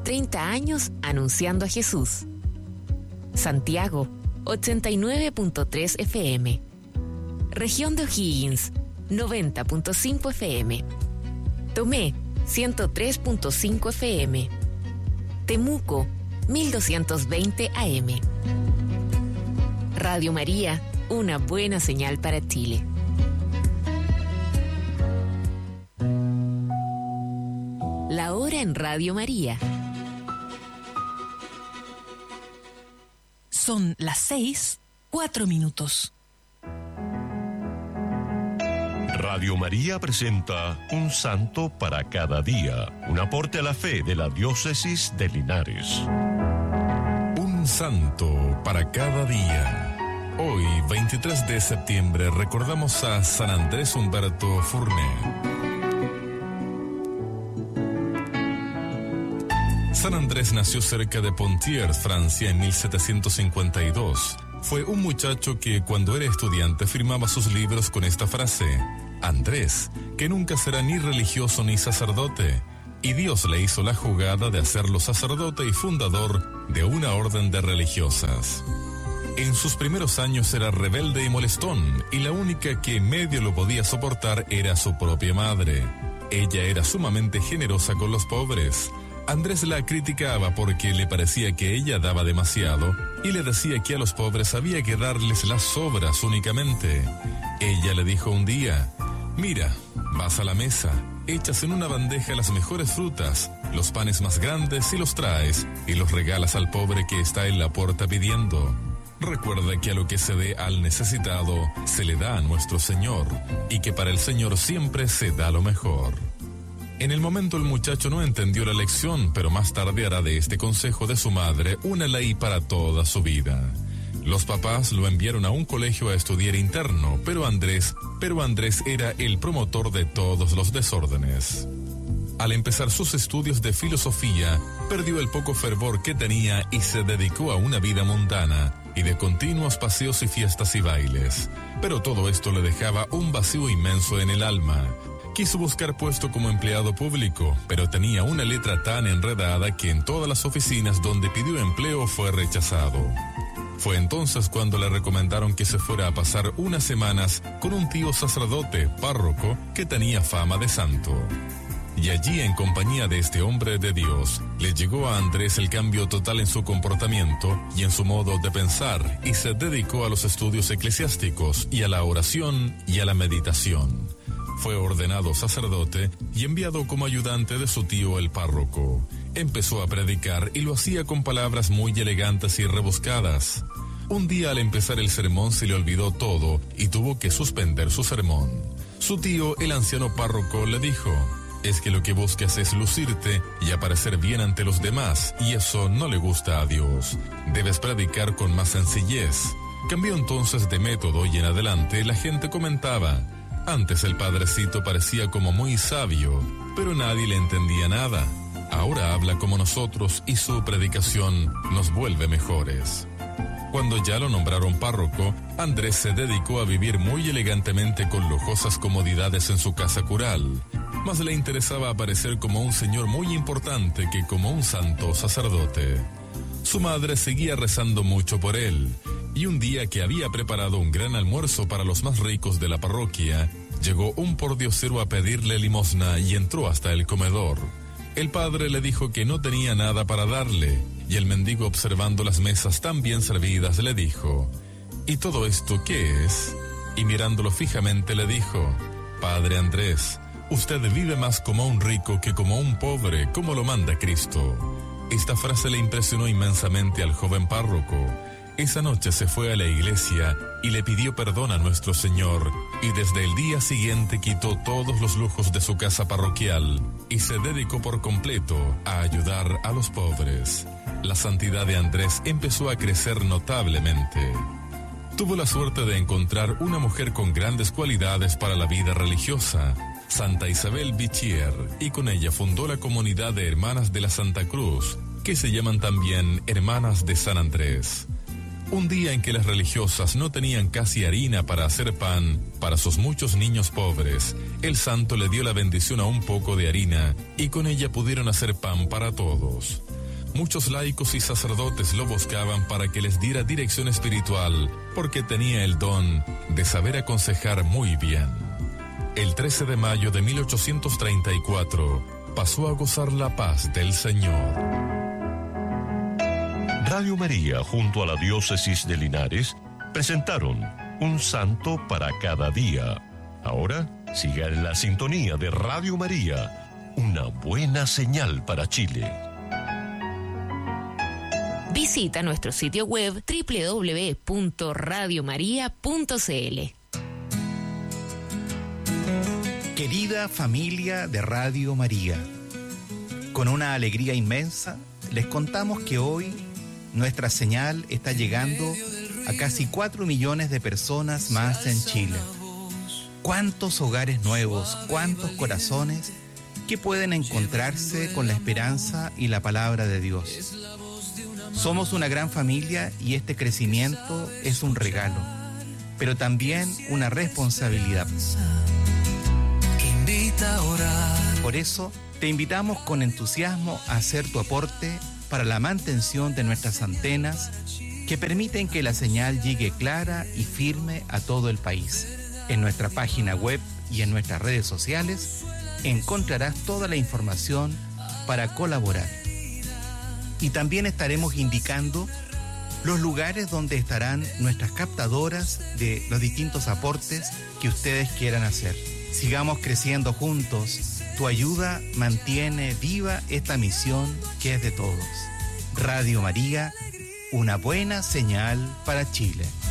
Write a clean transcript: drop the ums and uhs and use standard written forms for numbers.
30 años anunciando a Jesús. Santiago, 89.3 FM. Región de O'Higgins, 90.5 FM. Tomé, 103.5 FM. Temuco, 1220 AM. Radio María, una buena señal para Chile. La hora en Radio María. Son las 6:04. Radio María presenta Un Santo para cada día, un aporte a la fe de la Diócesis de Linares. Un Santo para cada día. Hoy, 23 de septiembre, recordamos a San Andrés Humberto Fournet. San Andrés nació cerca de Pontiers, Francia, en 1752. Fue un muchacho que, cuando era estudiante, firmaba sus libros con esta frase: Andrés, que nunca será ni religioso ni sacerdote. Y Dios le hizo la jugada de hacerlo sacerdote y fundador de una orden de religiosas. En sus primeros años era rebelde y molestón, y la única que medio lo podía soportar era su propia madre. Ella era sumamente generosa con los pobres. Andrés la criticaba porque le parecía que ella daba demasiado y le decía que a los pobres había que darles las sobras únicamente. Ella le dijo un día: mira, vas a la mesa, echas en una bandeja las mejores frutas, los panes más grandes y los traes y los regalas al pobre que está en la puerta pidiendo. Recuerda que a lo que se dé al necesitado se le da a nuestro Señor y que para el Señor siempre se da lo mejor. En el momento el muchacho no entendió la lección, pero más tarde hará de este consejo de su madre una ley para toda su vida. Los papás lo enviaron a un colegio a estudiar interno, pero Andrés era el promotor de todos los desórdenes. Al empezar sus estudios de filosofía, perdió el poco fervor que tenía y se dedicó a una vida mundana y de continuos paseos y fiestas y bailes. Pero todo esto le dejaba un vacío inmenso en el alma. Quiso buscar puesto como empleado público, pero tenía una letra tan enredada que en todas las oficinas donde pidió empleo fue rechazado. Fue entonces cuando le recomendaron que se fuera a pasar unas semanas con un tío sacerdote, párroco, que tenía fama de santo. Y allí, en compañía de este hombre de Dios, le llegó a Andrés el cambio total en su comportamiento y en su modo de pensar, y se dedicó a los estudios eclesiásticos y a la oración y a la meditación. Fue ordenado sacerdote y enviado como ayudante de su tío el párroco. Empezó a predicar y lo hacía con palabras muy elegantes y rebuscadas. Un día, al empezar el sermón, se le olvidó todo y tuvo que suspender su sermón. Su tío, el anciano párroco, le dijo: es que lo que buscas es lucirte y aparecer bien ante los demás, y eso no le gusta a Dios. Debes predicar con más sencillez. Cambió entonces de método y en adelante la gente comentaba: antes el padrecito parecía como muy sabio, pero nadie le entendía nada. Ahora habla como nosotros y su predicación nos vuelve mejores. Cuando ya lo nombraron párroco, Andrés se dedicó a vivir muy elegantemente con lujosas comodidades en su casa cural. Más le interesaba aparecer como un señor muy importante que como un santo sacerdote. Su madre seguía rezando mucho por él, y un día que había preparado un gran almuerzo para los más ricos de la parroquia, llegó un pordiosero a pedirle limosna y entró hasta el comedor. El padre le dijo que no tenía nada para darle, y el mendigo, observando las mesas tan bien servidas, le dijo: ¿y todo esto qué es? Y mirándolo fijamente le dijo: Padre Andrés, usted vive más como un rico que como un pobre, como lo manda Cristo. Esta frase le impresionó inmensamente al joven párroco. Esa noche se fue a la iglesia y le pidió perdón a nuestro Señor, y desde el día siguiente quitó todos los lujos de su casa parroquial y se dedicó por completo a ayudar a los pobres. La santidad de Andrés empezó a crecer notablemente. Tuvo la suerte de encontrar una mujer con grandes cualidades para la vida religiosa, Santa Isabel Bichier, y con ella fundó la comunidad de Hermanas de la Santa Cruz, que se llaman también Hermanas de San Andrés. Un día en que las religiosas no tenían casi harina para hacer pan para sus muchos niños pobres, el santo le dio la bendición a un poco de harina y con ella pudieron hacer pan para todos. Muchos laicos y sacerdotes lo buscaban para que les diera dirección espiritual, porque tenía el don de saber aconsejar muy bien. El 13 de mayo de 1834 pasó a gozar la paz del Señor. Radio María junto a la Diócesis de Linares presentaron Un Santo para cada día. Ahora siga en la sintonía de Radio María, una buena señal para Chile. Visita nuestro sitio web www.radiomaria.cl. Querida familia de Radio María, con una alegría inmensa les contamos que hoy nuestra señal está llegando a casi 4 millones de personas más en Chile. ¿Cuántos hogares nuevos, cuántos corazones que pueden encontrarse con la esperanza y la palabra de Dios? Somos una gran familia y este crecimiento es un regalo, pero también una responsabilidad. Por eso, te invitamos con entusiasmo a hacer tu aporte para la mantención de nuestras antenas que permiten que la señal llegue clara y firme a todo el país. En nuestra página web y en nuestras redes sociales encontrarás toda la información para colaborar. Y también estaremos indicando los lugares donde estarán nuestras captadoras de los distintos aportes que ustedes quieran hacer. Sigamos creciendo juntos. Tu ayuda mantiene viva esta misión que es de todos. Radio María, una buena señal para Chile.